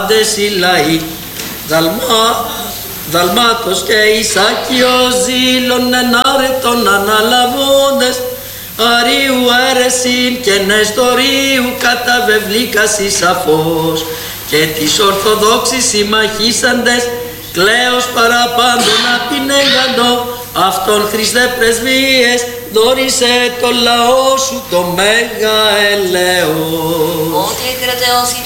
πάντες οι λαοί. Δαλμάτος και Ισάκιος ζήλων ενάρετων αναλαβώντες, αρίου αίρεσιν και νεστορίου καταβευλίκασι σαφώς, και της Ορθοδόξης συμμαχήσαντες, κλαίος παραπάντων απεινέγαντο, αυτόν Χριστέ πρεσβείες, δόρισε το λαό σου το μέγα ελέος. Ότι εκκρατεώσει